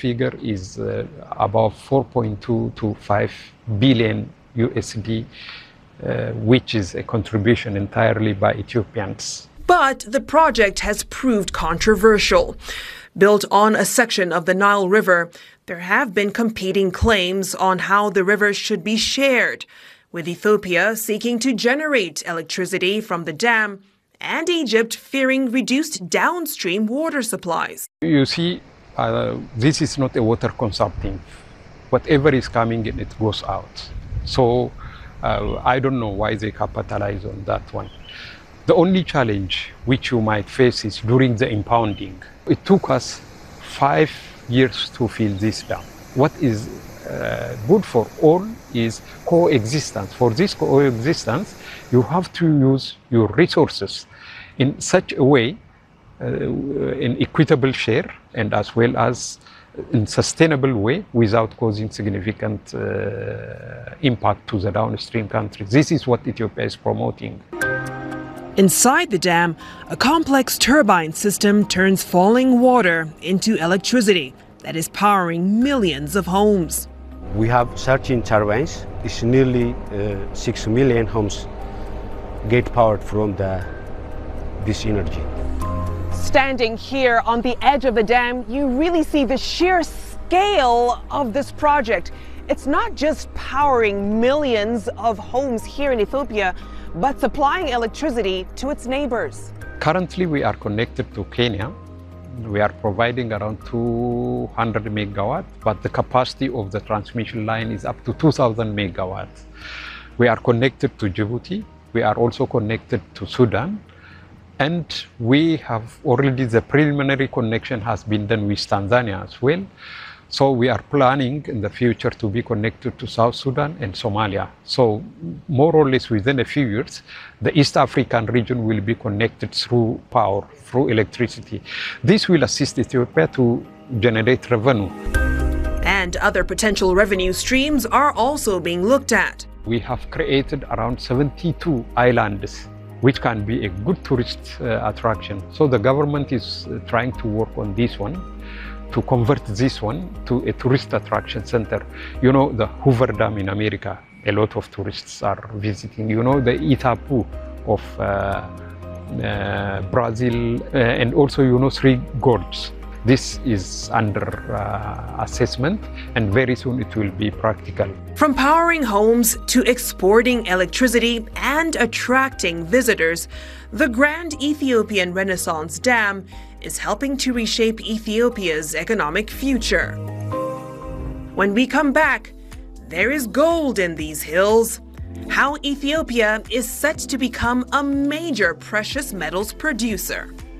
figure is about 4.2 to 5 billion USD, which is a contribution entirely by Ethiopians. But the project has proved controversial. Built on a section of the Nile River, there have been competing claims on how the river should be shared, with Ethiopia seeking to generate electricity from the dam and Egypt fearing reduced downstream water supplies. You see, this is not a water consumptive. Whatever is coming in, it goes out. So I don't know why they capitalize on that one. The only challenge which you might face is during the impounding. It took us 5 years to fill this dam. What is good for all is coexistence. For this coexistence, you have to use your resources in such a way, in equitable share and as well as in sustainable way without causing significant impact to the downstream countries. This is what Ethiopia is promoting. Inside the dam, a complex turbine system turns falling water into electricity that is powering millions of homes. We have 13 turbines. It's nearly 6 million homes get powered from this energy. Standing here on the edge of the dam, you really see the sheer scale of this project. It's not just powering millions of homes here in Ethiopia, but supplying electricity to its neighbors. Currently, we are connected to Kenya. We are providing around 200 megawatts, but the capacity of the transmission line is up to 2,000 megawatts. We are connected to Djibouti. We are also connected to Sudan. And we have already, the preliminary connection has been done with Tanzania as well. So we are planning in the future to be connected to South Sudan and Somalia. So more or less within a few years, the East African region will be connected through power, through electricity. This will assist Ethiopia to generate revenue. And other potential revenue streams are also being looked at. We have created around 72 islands, which can be a good tourist attraction. So the government is trying to work on this one, to convert this one to a tourist attraction center. You know, the Hoover Dam in America, a lot of tourists are visiting. You know, the Itapu of Brazil, and also, you know, Three Gorges. This is under assessment, and very soon it will be practical. From powering homes to exporting electricity and attracting visitors, the Grand Ethiopian Renaissance Dam is helping to reshape Ethiopia's economic future. When we come back, there is gold in these hills. How Ethiopia is set to become a major precious metals producer.